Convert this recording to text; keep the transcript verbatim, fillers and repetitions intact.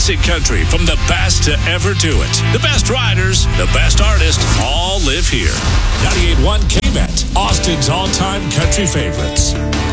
classic country from the best to ever do it. The best riders, the best artists, all live here. ninety-eight point one K-Met, Austin's all-time country favorites.